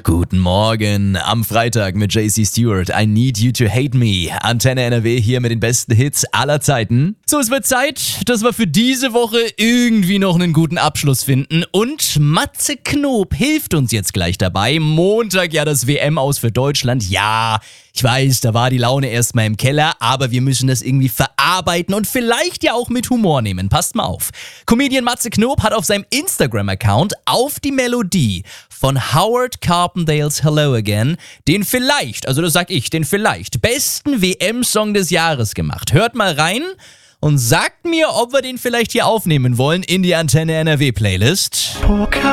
Guten Morgen am Freitag mit JC Stewart. I need you to hate me. Antenne NRW hier mit den besten Hits aller Zeiten. So, es wird Zeit, dass wir für diese Woche irgendwie noch einen guten Abschluss finden. Und Matze Knob hilft uns jetzt gleich dabei. Montag ja das WM-Aus für Deutschland. Ja, ich weiß, da war die Laune erstmal im Keller, aber wir müssen das irgendwie verarbeiten und vielleicht ja auch mit Humor nehmen. Passt mal auf. Comedian Matze Knob hat auf seinem Instagram-Account auf die Melodie von Howard Carpendales Hello Again den vielleicht, also das sag ich, den vielleicht besten WM-Song des Jahres gemacht. Hört mal rein und sagt mir, ob wir den vielleicht hier aufnehmen wollen in die Antenne NRW Playlist.